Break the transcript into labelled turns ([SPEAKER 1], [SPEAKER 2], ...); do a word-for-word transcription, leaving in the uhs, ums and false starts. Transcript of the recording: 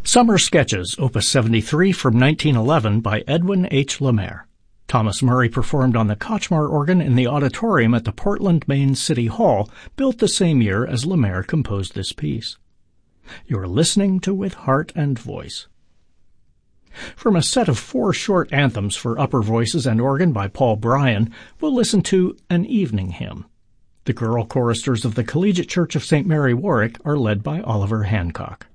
[SPEAKER 1] Summer Sketches, Opus seventy-three from nineteen eleven by Edwin H. Lemaire. Thomas Murray performed on the Kochmar organ in the auditorium at the Portland, Maine City Hall, built the same year as Lemaire composed this piece. You're listening to With Heart and Voice. From a set of four short anthems for upper voices and organ by Paul Bryan, we'll listen to An Evening Hymn. The girl choristers of the Collegiate Church of Saint Mary Warwick are led by Oliver Hancock.